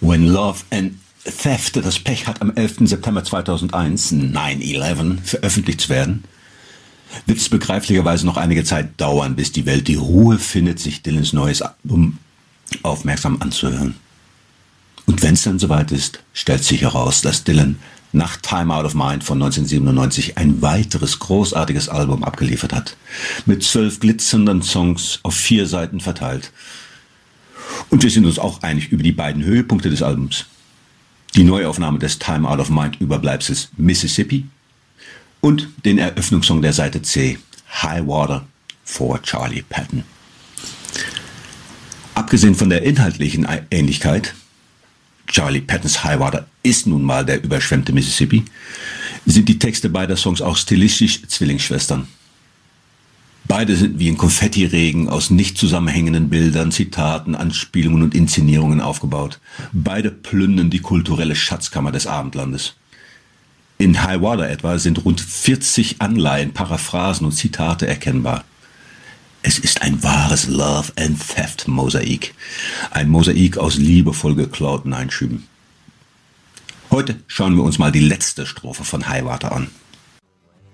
When Love and Theft das Pech hat, am 11. September 2001, 9/11, veröffentlicht zu werden, wird es begreiflicherweise noch einige Zeit dauern, bis die Welt die Ruhe findet, sich Dylans neues Album aufmerksam anzuhören. Und wenn es dann soweit ist, stellt sich heraus, dass Dylan nach Time Out of Mind von 1997 ein weiteres großartiges Album abgeliefert hat. Mit 12 glitzernden Songs auf 4 Seiten verteilt. Und wir sind uns auch einig über die beiden Höhepunkte des Albums. Die Neuaufnahme des Time Out of Mind Überbleibsels Mississippi und den Eröffnungssong der Seite C, High Water for Charlie Patton. Abgesehen von der inhaltlichen Ähnlichkeit, Charlie Pattons High Water ist nun mal der überschwemmte Mississippi, sind die Texte beider Songs auch stilistisch Zwillingsschwestern. Beide sind wie ein Konfettiregen aus nicht zusammenhängenden Bildern, Zitaten, Anspielungen und Inszenierungen aufgebaut. Beide plündern die kulturelle Schatzkammer des Abendlandes. In High Water etwa sind rund 40 Anleihen, Paraphrasen und Zitate erkennbar. Es ist ein wahres Love and Theft Mosaik. Ein Mosaik aus liebevoll geklauten Einschüben. Heute schauen wir uns mal die letzte Strophe von High Water an.